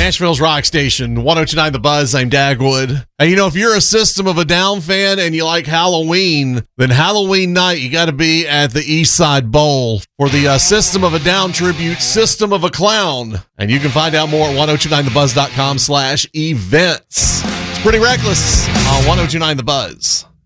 Nashville's Rock Station, 102.9 The Buzz. I'm Dagwood. And you know, if you're a System of a Down fan and you like Halloween, then Halloween night, you got to be at the East Side Bowl for the System of a Down tribute, System of a Clown. And you can find out more at 1029thebuzz.com/events. It's Pretty Reckless on 102.9 The Buzz.